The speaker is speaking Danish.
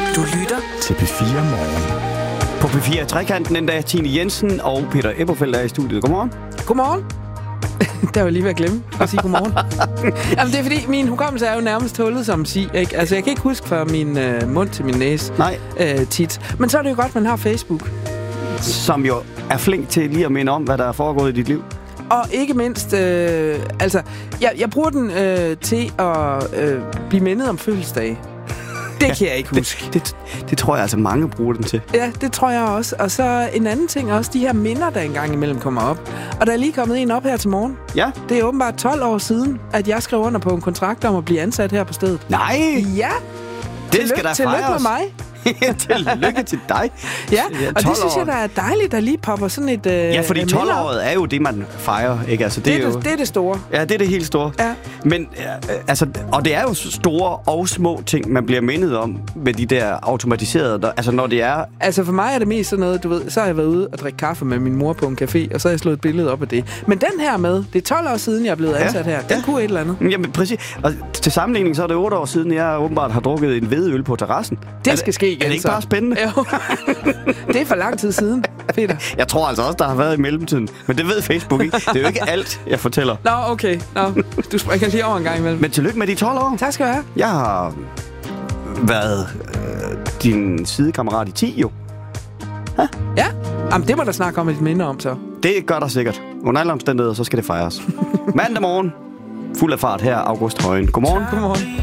Du lytter til P4 Morgen. På P4 Trekanten den dag Tine Jensen og Peter Eberfeldt er i studiet. Godmorgen. Godmorgen. Der var jeg lige ved at glemme at sige godmorgen. Jamen, det er fordi, min hukommelse er jo nærmest hullet som sig, ikke? Altså, jeg kan ikke huske fra min mund til min næse. Nej. Tit. Men så er det jo godt, man har Facebook. Som jo er flink til lige at minde om, hvad der er foregået i dit liv. Og ikke mindst, jeg bruger den til at blive mindet om fødselsdage. Det kan jeg ikke huske. Det tror jeg altså mange bruger den til. Ja, det tror jeg også. Og så en anden ting også, de her minder, der engang imellem kommer op. Og der er lige kommet en op her til morgen. Ja. Det er åbenbart 12 år siden, at jeg skrev under på en kontrakt om at blive ansat her på stedet. Nej! Ja! Det skal der fejres. Tillykke med mig. Tillykke til dig. Ja, og det synes jeg, der er dejligt, der lige popper sådan et ja, fordi 12-året er jo det, man fejrer, ikke? Altså, det er det store. Ja, det er det helt store. Ja. Men, altså, og det er jo store og små ting, man bliver mindet om med de der automatiserede, altså når det er... Altså for mig er det mest sådan noget, du ved, så har jeg været ude og drikke kaffe med min mor på en café, og så har jeg slået et billede op af det. Men den her med, det er 12 år siden, jeg er blevet ansat her, den kunne et eller andet. Jamen præcis. Og til sammenligning, så er det 8 år siden, jeg åbenbart har drukket en hvedeøl på terrassen. Det skal ske igen. Er det ikke bare spændende? Jo. Det er for lang tid siden, Peter. Jeg tror altså også, der har været i mellemtiden. Men det ved Facebook ikke. Det er jo ikke alt, jeg fortæller. Nå, okay. Nå, du springer lige over en gang imellem. Men tillykke med de 12 år. Tak skal du have. Jeg har været din sidekammerat i 10, jo. Ha? Ja? Jamen, det må der snakke om et minde om, så. Det gør der sikkert. Under alle omstændigheder, så skal det fejres. Mandag morgen. Fuld af fart her, August Højen. Godmorgen. Godmorgen.